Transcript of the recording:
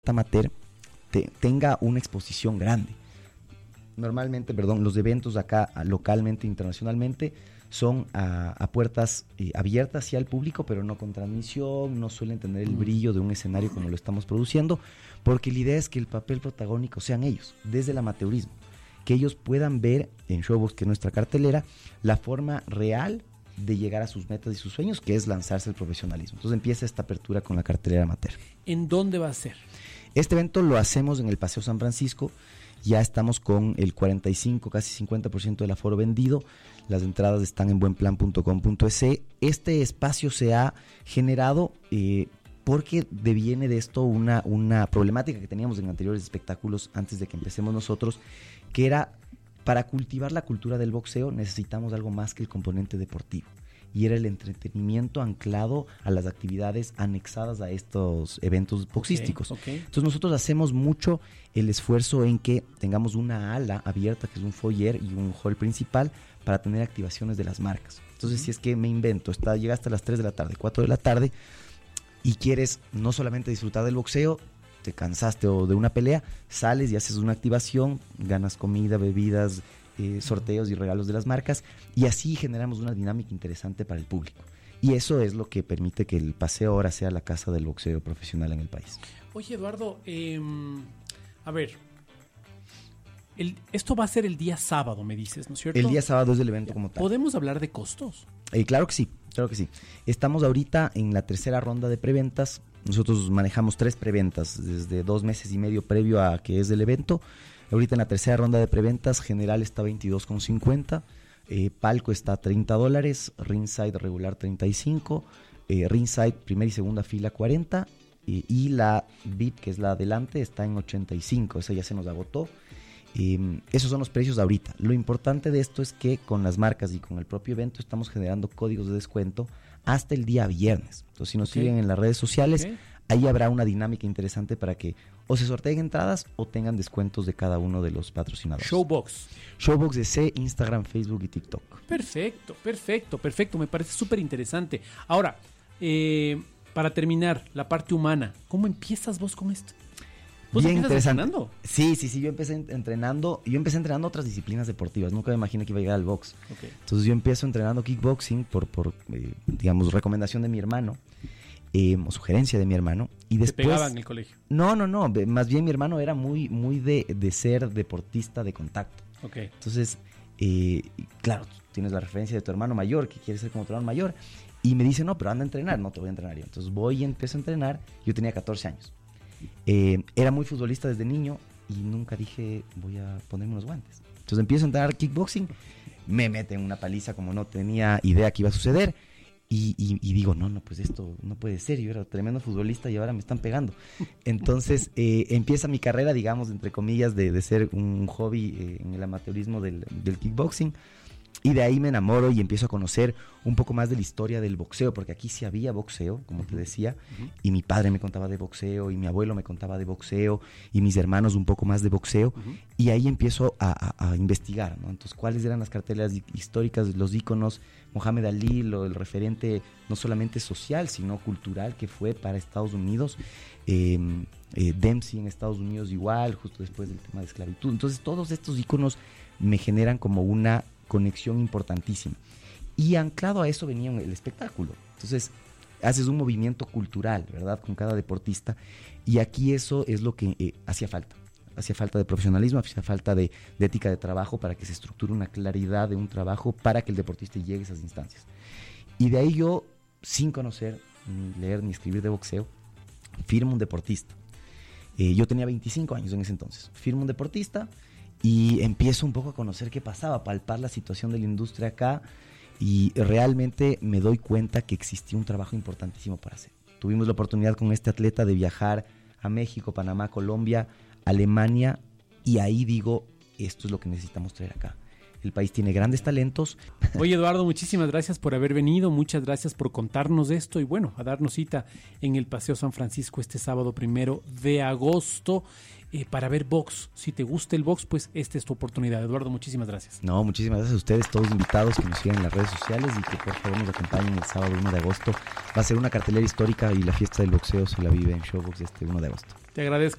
amateur tenga una exposición grande. Normalmente, los eventos acá localmente, internacionalmente, son a puertas abiertas sí al público, pero no con transmisión, no suelen tener el brillo de un escenario como lo estamos produciendo, porque la idea es que el papel protagónico sean ellos, desde el amateurismo, que ellos puedan ver en Showbox, que es nuestra cartelera, la forma real de llegar a sus metas y sus sueños, que es lanzarse al profesionalismo. Entonces empieza esta apertura con la cartelera amateur. ¿En dónde va a ser? Este evento lo hacemos en el Paseo San Francisco. Ya estamos con el 45, casi 50% del aforo vendido. Las entradas están en buenplan.com.es. Este espacio se ha generado porque deviene de esto una problemática que teníamos en anteriores espectáculos antes de que empecemos nosotros, que era, para cultivar la cultura del boxeo necesitamos algo más que el componente deportivo. Y era el entretenimiento anclado a las actividades anexadas a estos eventos boxísticos. Okay. Entonces nosotros hacemos mucho el esfuerzo en que tengamos una ala abierta, que es un foyer, y un hall principal para tener activaciones de las marcas. Entonces, si es que me invento, llegaste a las 3 de la tarde, 4 de la tarde, y quieres no solamente disfrutar del boxeo, te cansaste o de una pelea, sales y haces una activación, ganas comida, bebidas, sorteos y regalos de las marcas, y así generamos una dinámica interesante para el público. Y eso es lo que permite que el Paseo ahora sea la casa del boxeo profesional en el país. Oye, Eduardo, a ver, esto va a ser el día sábado, me dices, ¿no es cierto? El día sábado es el evento como tal. ¿Podemos hablar de costos? Claro que sí, claro que sí. Estamos ahorita en la tercera ronda de preventas. Nosotros manejamos 3 preventas desde 2 meses y medio previo a que es el evento. Ahorita en la tercera ronda de preventas, general está $22.50, palco está $30, ringside regular $35, ringside primera y segunda fila $40, y la VIP, que es la adelante, está en $85, esa ya se nos agotó. Esos son los precios ahorita. Lo importante de esto es que con las marcas y con el propio evento estamos generando códigos de descuento hasta el día viernes. Entonces, si nos siguen en las redes sociales, ahí habrá una dinámica interesante para que o se sorteen entradas o tengan descuentos de cada uno de los patrocinadores. Showbox DC, Instagram, Facebook y TikTok. Perfecto. Me parece súper interesante. Ahora, para terminar, la parte humana, ¿cómo empiezas vos con esto? ¿Vos bien interesante. Entrenando? Sí, yo empecé entrenando otras disciplinas deportivas, nunca me imaginé que iba a llegar al box. Entonces yo empiezo entrenando kickboxing por digamos, recomendación de mi hermano, o sugerencia de mi hermano, y después... ¿Te pegaban en el colegio? No, más bien mi hermano era muy de ser deportista de contacto. Entonces, claro, tienes la referencia de tu hermano mayor, que quiere ser como tu hermano mayor, y me dice, no, pero anda a entrenar. No, te voy a entrenar yo. Entonces voy y empiezo a entrenar. Yo tenía 14 años. Era muy futbolista desde niño y nunca dije voy a ponerme unos guantes. Entonces empiezo a entrenar kickboxing, me meten una paliza como no tenía idea que iba a suceder, y digo, no, pues esto no puede ser, yo era tremendo futbolista y ahora me están pegando. Entonces empieza mi carrera, digamos, entre comillas, de ser un hobby en el amateurismo del kickboxing. Y de ahí me enamoro y empiezo a conocer un poco más de la historia del boxeo, porque aquí sí había boxeo, como te decía, y mi padre me contaba de boxeo, y mi abuelo me contaba de boxeo, y mis hermanos un poco más de boxeo, y ahí empiezo a investigar, ¿no? Entonces, ¿cuáles eran las carteleras históricas, los íconos? Mohamed Ali, el referente no solamente social, sino cultural que fue para Estados Unidos, Dempsey en Estados Unidos igual, justo después del tema de esclavitud. Entonces, todos estos íconos me generan como una conexión importantísima, y anclado a eso venía el espectáculo. Entonces haces un movimiento cultural, ¿verdad?, con cada deportista, y aquí eso es lo que hacía falta de profesionalismo, hacía falta de ética de trabajo, para que se estructure una claridad de un trabajo para que el deportista llegue a esas instancias. Y de ahí yo, sin conocer ni leer ni escribir de boxeo, firmo un deportista. Yo tenía 25 años en ese entonces, firmo un deportista y empiezo un poco a conocer qué pasaba, a palpar la situación de la industria acá, y realmente me doy cuenta que existía un trabajo importantísimo para hacer. Tuvimos la oportunidad con este atleta de viajar a México, Panamá, Colombia, Alemania, y ahí digo, esto es lo que necesitamos traer acá. El país tiene grandes talentos. Oye, Eduardo, muchísimas gracias por haber venido, muchas gracias por contarnos esto, y bueno, a darnos cita en el Paseo San Francisco este sábado 1 de agosto para ver box. Si te gusta el box, pues esta es tu oportunidad. Eduardo, muchísimas gracias. No, muchísimas gracias a ustedes, todos invitados, que nos sigan en las redes sociales y que por favor nos acompañen el sábado 1 de agosto. Va a ser una cartelera histórica y la fiesta del boxeo se la vive en Showbox este 1 de agosto. Te agradezco.